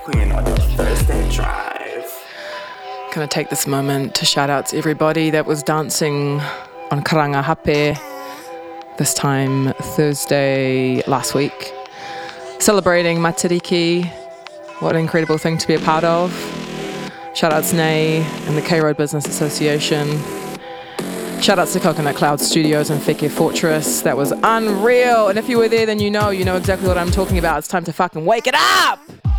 Queen on the Thursday drive. Gonna take this moment to shout out to everybody that was dancing on Karanga Hape this time Thursday last week. Celebrating Matariki. What an incredible thing to be a part of. Shout outs Nay and the K-Road Business Association. Shout outs to Coconut Cloud Studios and Feke Fortress. That was unreal. And if you were there, then you know exactly what I'm talking about. It's time to fucking wake it up!